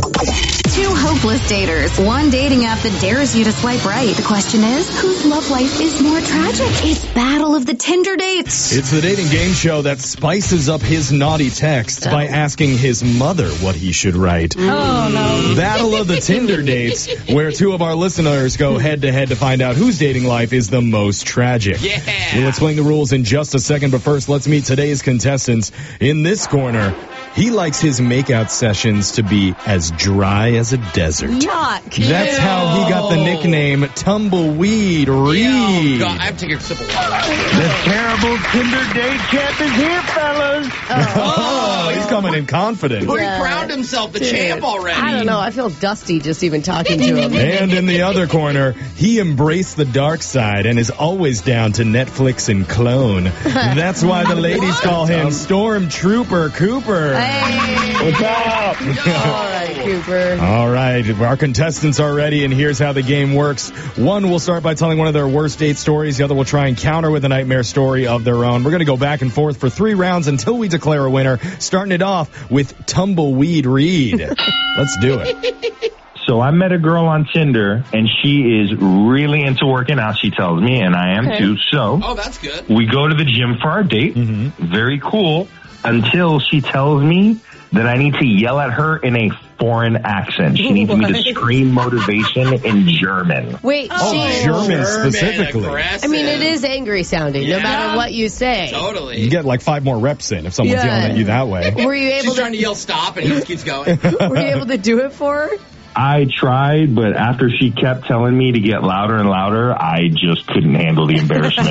Two hopeless daters. One dating app that dares you to swipe right. The question is, whose love life is more tragic? It's Battle of the Tinder Dates. It's the dating game show that spices up his naughty texts by asking his mother what he should write. Oh, no. Battle of the Tinder Dates, where two of our listeners go head-to-head to find out whose dating life is the most tragic. Yeah. We'll explain the rules in just a second, but first, let's meet today's contestants. In this corner, he likes his makeout sessions to be as dry as a desert. Yuck. That's how he got the nickname Tumbleweed Reed. Oh, God. I have to take a sip of water. The terrible Tinder date champ is here, fellas. Oh, he's coming in confident. He crowned himself the champ already. I don't know. I feel dusty just even talking to him. And in the other corner, he embraced the dark side and is always down to Netflix and clone. That's why the ladies call him Stormtrooper Cooper. Hey. What's up? All right, Cooper. All right, our contestants are ready, and here's how the game works. One will start by telling one of their worst date stories. The other will try and counter with a nightmare story of their own. We're going to go back and forth for 3 rounds until we declare a winner, starting it off with Tumbleweed Reed. Let's do it. So I met a girl on Tinder, and she is really into working out, she tells me, and I am too. So Oh, that's good. we go to the gym for our date. Very cool. Until she tells me that I need to yell at her in a foreign accent. She needs me to scream motivation in German. Wait, German specifically. Aggressive. I mean, it is angry sounding, no Yeah. matter what you say. Totally. You get like 5 more reps in if someone's Yeah. yelling at you that way. Were you able She's trying to yell stop, and he just keeps going. Were you able to do it for her? I tried, but after she kept telling me to get louder and louder, I just couldn't handle the embarrassment.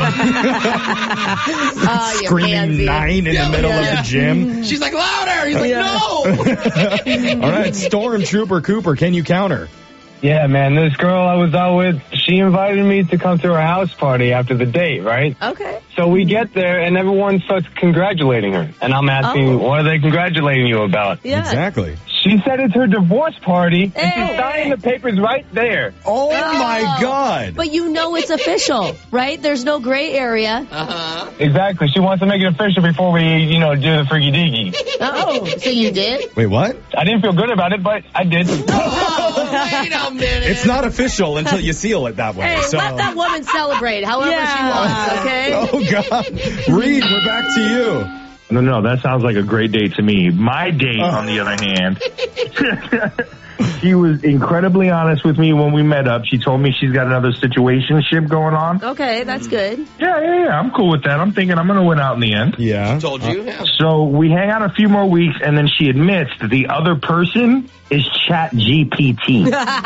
Oh, you Screaming pansy. 9 in the middle of the gym. She's like, louder! He's like, no! All right, Stormtrooper Cooper, can you counter? Yeah, man, this girl I was out with, she invited me to come to her house party after the date, right? Okay. So we get there, and everyone starts congratulating her. And I'm asking, what are they congratulating you about? Yeah. Exactly. She said it's her divorce party, and Hey. she's signing the papers right there. Oh, my God. But you know it's official, right? There's no gray area. Exactly. She wants to make it official before we, do the freaky deaky. Oh, so you did? Wait, what? I didn't feel good about it, but I did. Oh, wait a minute. It's not official until you seal it that way. Hey, so. let that woman celebrate however she wants, okay? Oh, God. Reed, we're back to you. No, that sounds like a great date to me. My date, on the other hand, she was incredibly honest with me when we met up. She told me she's got another situationship going on. Okay, that's good. Yeah, I'm cool with that. I'm thinking I'm going to win out in the end. Yeah. Told you. Yeah. So we hang out a few more weeks, and then she admits that the other person is ChatGPT.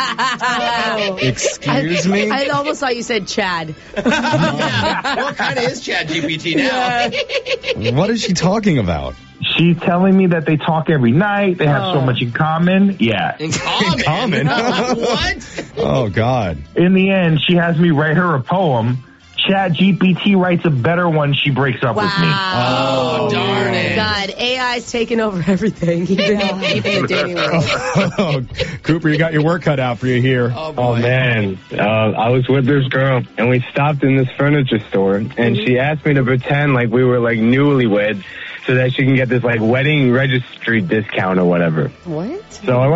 Excuse me? I almost thought you said Chad. Yeah. What kind of is ChatGPT now? What is she talking about? She's telling me that they talk every night. They have so much in common. Yeah. In common. Common? What? Oh, God. In the end, she has me write her a poem. ChatGPT writes a better one. She breaks up with me. Oh, darn it. God, AI's taking over everything, even the dating world. Oh, Cooper, you got your work cut out for you here. Oh, boy. Oh, man. I was with this girl, and we stopped in this furniture store, and she asked me to pretend like we were, newlyweds so that she can get this, wedding registry discount or whatever. What? So I